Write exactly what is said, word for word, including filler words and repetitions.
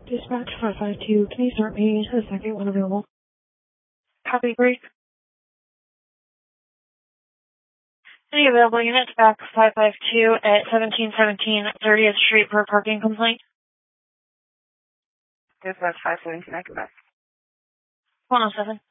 Dispatch five five two, can you start paging to the second one available? Copy, brief. Any available units back five five two at seventeen seventeen thirtieth Street for a parking complaint? Dispatch five seventeen, I can back. one oh seven.